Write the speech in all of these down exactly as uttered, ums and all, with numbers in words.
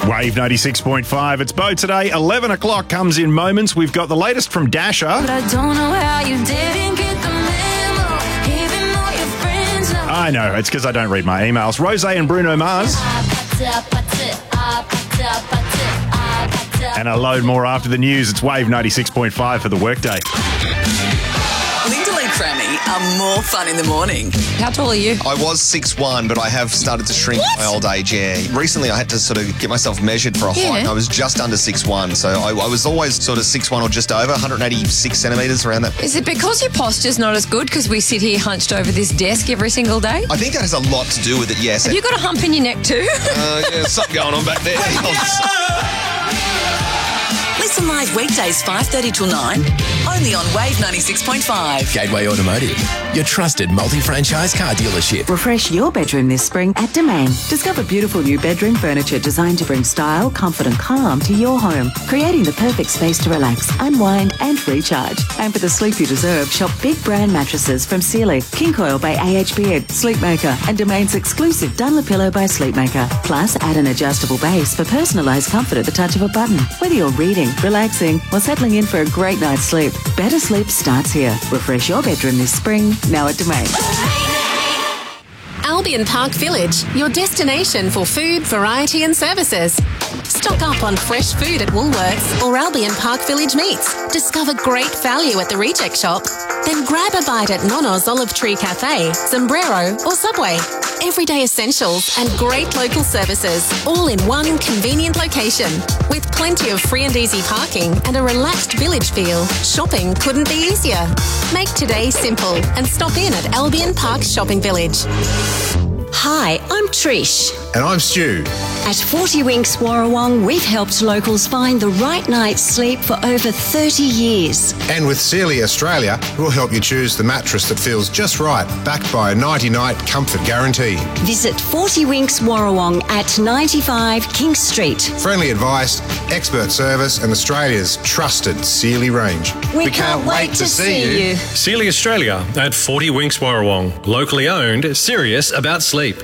Wave ninety-six point five. It's Bo today. eleven o'clock comes in moments. We've got the latest from Dasher. But I don't know how you didn't get the memo, even though your friends know. I know, it's because I don't read my emails. Rose and Bruno Mars. And a load more after the news. It's Wave ninety-six point five for the workday. Linda Lee Cranny are more fun in the morning. How tall are you? I was six one, but I have started to shrink What? my old age, yeah. Recently I had to sort of get myself measured for a Yeah. height, and I was just under six one, so I, I was always sort of six one or just over, one hundred eighty-six centimetres around that. Is it because your posture's not as good because we sit here hunched over this desk every single day? I think that has a lot to do with it, yes. Have you got a hump in your neck too? Uh, yeah, something going on back there. Listen live weekdays five thirty till nine, only on Wave ninety-six point five. Gateway Automotive, your trusted multi-franchise car dealership. Refresh your bedroom this spring at Domain. Discover beautiful new bedroom furniture designed to bring style, comfort and calm to your home, creating the perfect space to relax, unwind and recharge. And for the sleep you deserve, shop big brand mattresses from Sealy, King Coil by A H Beard, Sleepmaker and Domain's exclusive Dunlopillow by Sleepmaker. Plus, add an adjustable base for personalised comfort at the touch of a button. Whether you're reading, relaxing or settling in for a great night's sleep, better sleep starts here. Refresh your bedroom this spring, now at Domain. Albion Park Village, your destination for food, variety and services. Stock up on fresh food at Woolworths or Albion Park Village Meats. Discover great value at the Reject Shop. Then grab a bite at Nono's Olive Tree Cafe, Sombrero or Subway. Everyday essentials and great local services, all in one convenient location. With plenty of free and easy parking and a relaxed village feel, shopping couldn't be easier. Make today simple and stop in at Albion Park Shopping Village. Hi, I'm Trish. And I'm Stu. At forty Winks Warrawong, we've helped locals find the right night's sleep for over thirty years. And with Sealy Australia, we'll help you choose the mattress that feels just right, backed by a ninety-night comfort guarantee. Visit forty Winks Warrawong at ninety-five King Street. Friendly advice, expert service and Australia's trusted Sealy range. We, we can't, can't wait, wait to see you. you. Sealy Australia at forty Winks Warrawong. Locally owned, serious about sleep.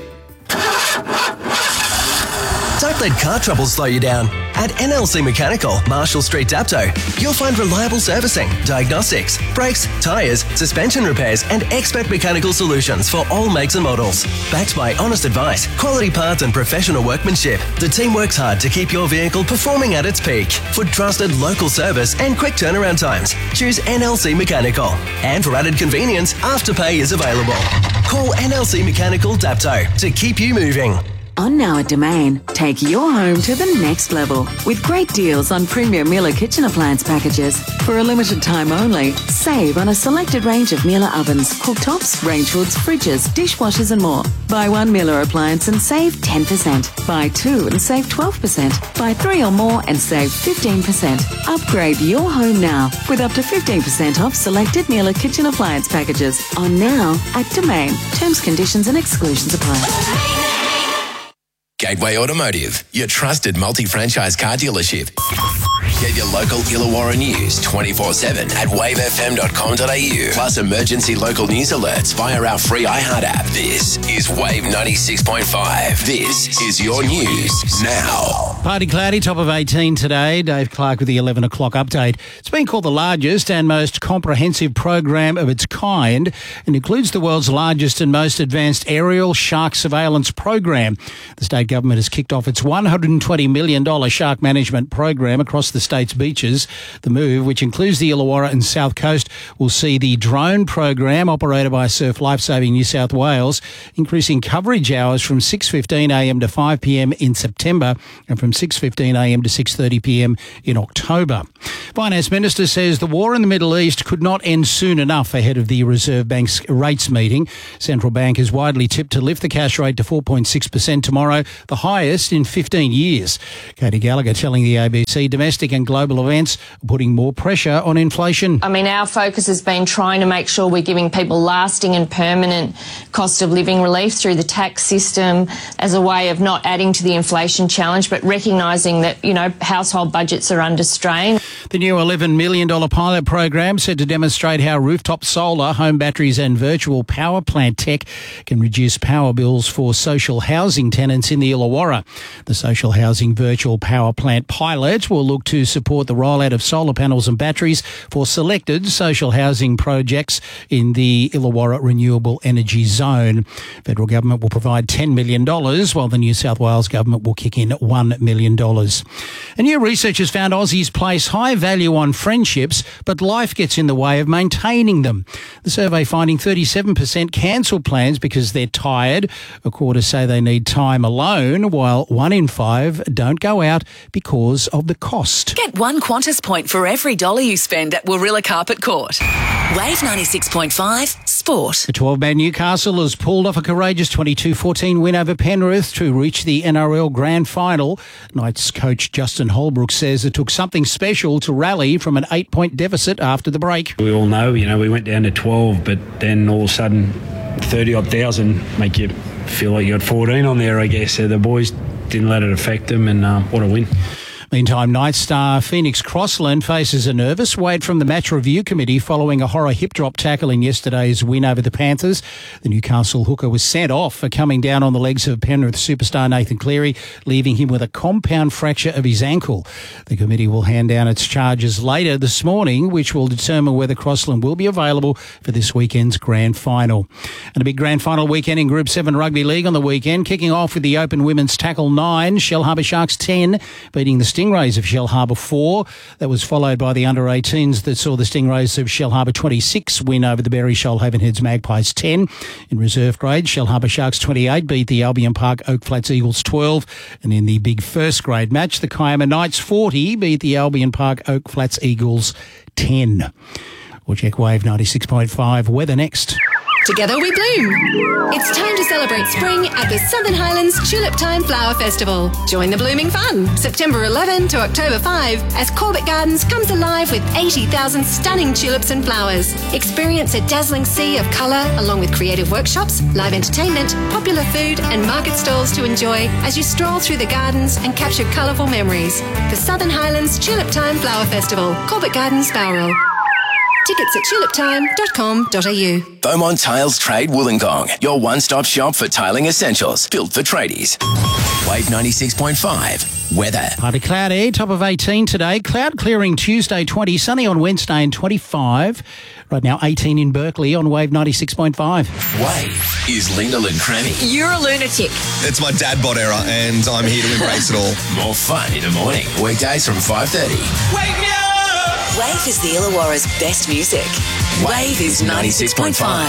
Don't let car trouble slow you down. At N L C Mechanical, Marshall Street, Dapto, you'll find reliable servicing, diagnostics, brakes, tyres, suspension repairs and expert mechanical solutions for all makes and models. Backed by honest advice, quality parts and professional workmanship, the team works hard to keep your vehicle performing at its peak. For trusted local service and quick turnaround times, choose N L C Mechanical. And for added convenience, Afterpay is available. Call N L C Mechanical Dapto to keep you moving. On Now at Domain, take your home to the next level with great deals on premium Miele kitchen appliance packages. For a limited time only, save on a selected range of Miele ovens, cooktops, range hoods, fridges, dishwashers and more. Buy one Miele appliance and save ten percent. Buy two and save twelve percent. Buy three or more and save fifteen percent. Upgrade your home now with up to fifteen percent off selected Miele kitchen appliance packages. On Now at Domain. Terms, conditions and exclusions apply. Gateway Automotive, your trusted multi-franchise car dealership. Get your local Illawarra news twenty-four seven at wave f m dot com dot a u. Plus emergency local news alerts via our free iHeart app. This is Wave ninety-six point five. This is your news now. Partly cloudy, top of eighteen today. Dave Clark with the eleven o'clock update. It's been called the largest and most comprehensive program of its kind and includes the world's largest and most advanced aerial shark surveillance program. The state government has kicked off its one hundred twenty million dollars shark management program across the state's beaches. The move, which includes the Illawarra and South Coast, will see the drone program operated by Surf Lifesaving New South Wales increasing coverage hours from six fifteen a m to five p m in September and from six fifteen a m to six thirty p m in October. Finance Minister says the war in the Middle East could not end soon enough ahead of the Reserve Bank's rates meeting. Central Bank is widely tipped to lift the cash rate to four point six percent tomorrow, the highest in fifteen years. Katie Gallagher telling the A B C domestic and and global events are putting more pressure on inflation. I mean, our focus has been trying to make sure we're giving people lasting and permanent cost of living relief through the tax system as a way of not adding to the inflation challenge, but recognising that, you know, household budgets are under strain. The new eleven million dollars pilot program said to demonstrate how rooftop solar, home batteries and virtual power plant tech can reduce power bills for social housing tenants in the Illawarra. The social housing virtual power plant pilot will look to support the rollout of solar panels and batteries for selected social housing projects in the Illawarra Renewable Energy Zone. Federal government will provide ten million dollars, while the New South Wales government will kick in one million dollars. And new research has found Aussies place high value on friendships, but life gets in the way of maintaining them. The survey finding thirty-seven percent cancel plans because they're tired. A quarter say they need time alone, while one in five don't go out because of the cost. Get one Qantas point for every dollar you spend at Warilla Carpet Court. Wave ninety-six point five Sport. The twelve-man Newcastle has pulled off a courageous twenty-two fourteen win over Penrith to reach the N R L Grand Final. Knights coach Justin Holbrook says it took something special to rally from an eight-point deficit after the break. We all know, you know, we went down to twelve, but then all of a sudden thirty-odd thousand make you feel like you got fourteen on there, I guess. So the boys didn't let it affect them, and uh, what a win. Meantime, Knights star Phoenix Crossland faces a nervous wait from the match review committee following a horror hip drop tackle in yesterday's win over the Panthers. The Newcastle hooker was sent off for coming down on the legs of Penrith superstar Nathan Cleary, leaving him with a compound fracture of his ankle. The committee will hand down its charges later this morning, which will determine whether Crossland will be available for this weekend's grand final. And a big grand final weekend in Group seven Rugby League on the weekend, kicking off with the Open Women's Tackle nine, Shell Harbour Sharks ten, beating the Stingrays of Shell Harbour four. That was followed by the under eighteens that saw the Stingrays of Shell Harbour twenty-six win over the Berry Shoalhaven Heads Magpies ten. In reserve grade, Shell Harbour Sharks twenty-eight beat the Albion Park Oak Flats Eagles twelve. And in the big first grade match, the Kiama Knights forty beat the Albion Park Oak Flats Eagles ten. We'll check Wave ninety-six point five weather next. Together we bloom. It's time to celebrate spring at the Southern Highlands Tulip Time Flower Festival. Join the blooming fun, September eleventh to October fifth, as Corbett Gardens comes alive with eighty thousand stunning tulips and flowers. Experience a dazzling sea of colour, along with creative workshops, live entertainment, popular food and market stalls to enjoy as you stroll through the gardens and capture colourful memories. The Southern Highlands Tulip Time Flower Festival, Corbett Gardens, Bowral. Tickets at tulip time dot com dot a u. Beaumont Tiles Trade Wollongong, your one-stop shop for tiling essentials, built for tradies. Wave ninety-six point five. Weather. Partly cloudy, top of eighteen today. Cloud clearing Tuesday, twenty. Sunny on Wednesday and twenty-five. Right now, eighteen in Berkeley on Wave ninety-six point five. Wave is Lyndall and Crammy. You're a lunatic. It's my dad bod era, and I'm here to embrace it all. More fun in the morning. Weekdays from five thirty. Wake me up! Wave is the Illawarra's best music. Wave is ninety-six point five.